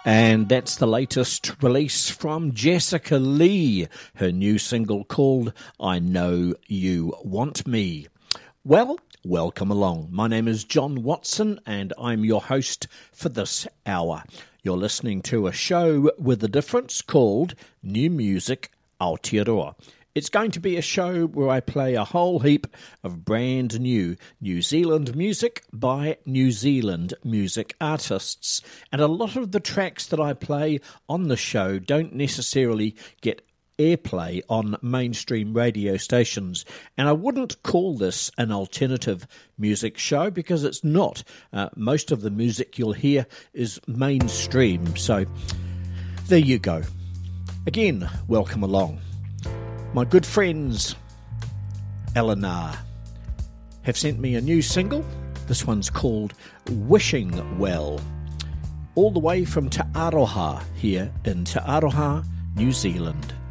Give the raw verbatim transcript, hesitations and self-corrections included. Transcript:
And that's the latest release from Jessica Lee, her new single called I Know You Want Me. Well, welcome along. My name is John Watson and I'm your host for this hour. You're listening to a show with a difference called New Music Aotearoa. It's going to be a show where I play a whole heap of brand new New Zealand music by New Zealand music artists. And a lot of the tracks that I play on the show don't necessarily get airplay on mainstream radio stations. And I wouldn't call this an alternative music show because it's not. Uh, most of the music you'll hear is mainstream. So there you go. Again, welcome along. My good friends, Eleanor, have sent me a new single. This one's called Wishing Well, all the way from Te Aroha here in Te Aroha, New Zealand.